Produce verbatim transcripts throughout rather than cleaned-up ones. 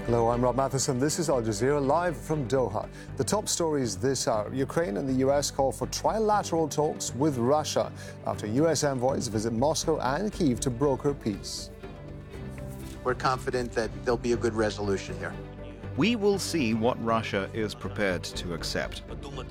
Hello, I'm Rob Matheson. This is Al Jazeera live from Doha. The top stories this hour. Ukraine and the U S call for trilateral talks with Russia after U S envoys visit Moscow and Kyiv to broker peace. We're confident that there'll be a good resolution here. We will see what Russia is prepared to accept.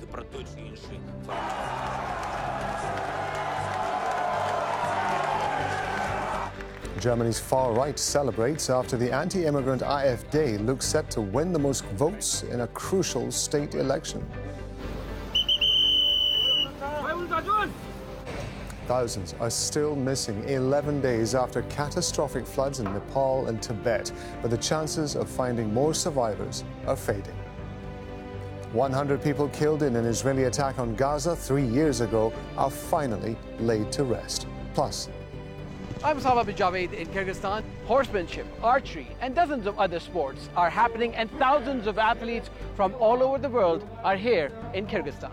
Germany's far right celebrates after the anti-immigrant AfD looks set to win the most votes in a crucial state election. Thousands are still missing eleven days after catastrophic floods in Nepal and Tibet, but the chances of finding more survivors are fading. one hundred people killed in an Israeli attack on Gaza three years ago are finally laid to rest. Plus, I'm Osama bin Javed in Kyrgyzstan. Horsemanship, archery, and dozens of other sports are happening, and thousands of athletes from all over the world are here in Kyrgyzstan.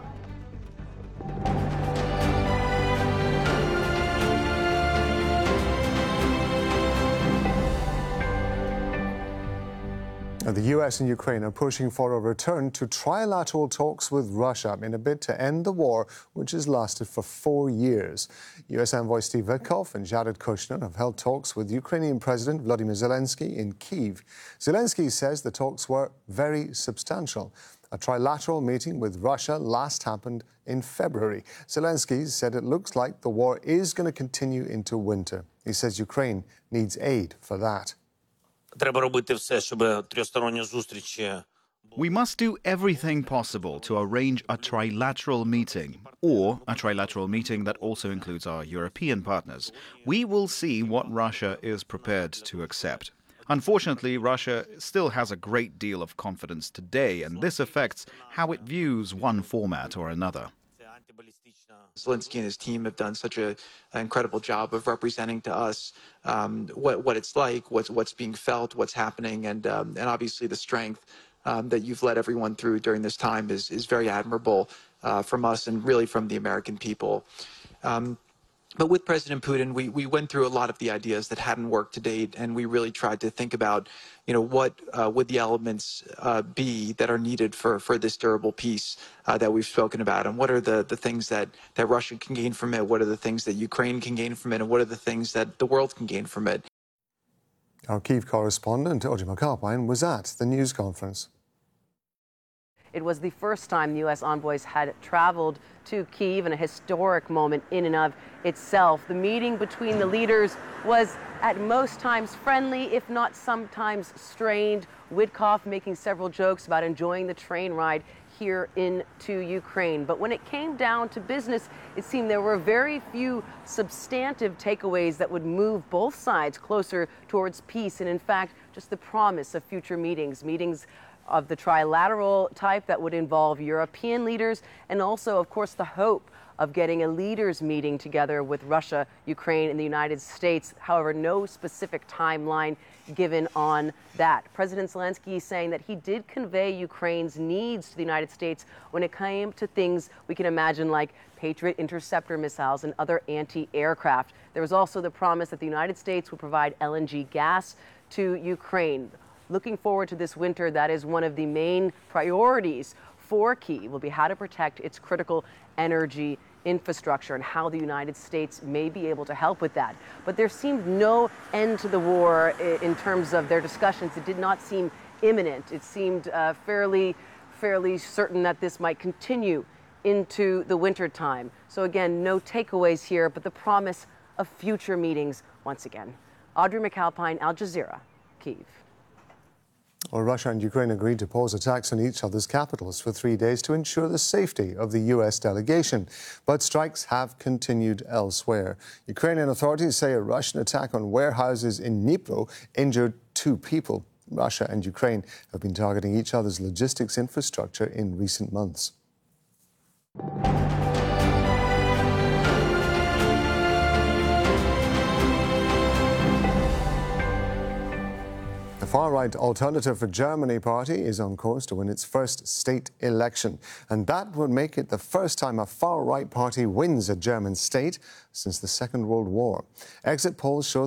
The U S and Ukraine are pushing for a return to trilateral talks with Russia in a bid to end the war, which has lasted for four years. U S envoy Steve Witkoff and Jared Kushner have held talks with Ukrainian President Volodymyr Zelensky in Kyiv. Zelensky says the talks were very substantial. A trilateral meeting with Russia last happened in February. Zelensky said it looks like the war is going to continue into winter. He says Ukraine needs aid for that. We must do everything possible to arrange a trilateral meeting, or a trilateral meeting that also includes our European partners. We will see what Russia is prepared to accept. Unfortunately, Russia still has a great deal of confidence today, and this affects how it views one format or another. Zelensky and his team have done such a, an incredible job of representing to us um, what, what it's like, what's, what's being felt, what's happening, and, um, and obviously the strength um, that you've led everyone through during this time is, is very admirable uh, from us and really from the American people. Um, But with President Putin, we, we went through a lot of the ideas that hadn't worked to date, and we really tried to think about, you know, what uh, would the elements uh, be that are needed for, for this durable peace uh, that we've spoken about, and what are the, the things that, that Russia can gain from it, what are the things that Ukraine can gain from it, and what are the things that the world can gain from it. Our Kyiv correspondent, Audrey McAlpine, was at the news conference. It was the first time the U S envoys had traveled to Kyiv, and a historic moment in and of itself. The meeting between the leaders was at most times friendly, if not sometimes strained. Witkoff making several jokes about enjoying the train ride here into Ukraine. But when it came down to business, it seemed there were very few substantive takeaways that would move both sides closer towards peace, and in fact, just the promise of future meetings, meetings of the trilateral type that would involve European leaders, and also, of course, the hope of getting a leaders meeting together with Russia, Ukraine, and the United States. However, no specific timeline given on that. President Zelensky saying that he did convey Ukraine's needs to the United States when it came to things we can imagine like Patriot interceptor missiles and other anti-aircraft. There was also the promise that the United States would provide L N G gas to Ukraine. Looking forward to this winter, that is one of the main priorities for Kyiv, will be how to protect its critical energy infrastructure and how the United States may be able to help with that. But there seemed no end to the war in terms of their discussions. It did not seem imminent. It seemed uh, fairly, fairly certain that this might continue into the winter time. So again, no takeaways here, but the promise of future meetings once again. Audrey McAlpine, Al Jazeera, Kyiv. Well, Russia and Ukraine agreed to pause attacks on each other's capitals for three days to ensure the safety of the U S delegation. But strikes have continued elsewhere. Ukrainian authorities say a Russian attack on warehouses in Dnipro injured two people. Russia and Ukraine have been targeting each other's logistics infrastructure in recent months. The far-right Alternative for Germany party is on course to win its first state election. And that would make it the first time a far-right party wins a German state since the Second World War. Exit polls show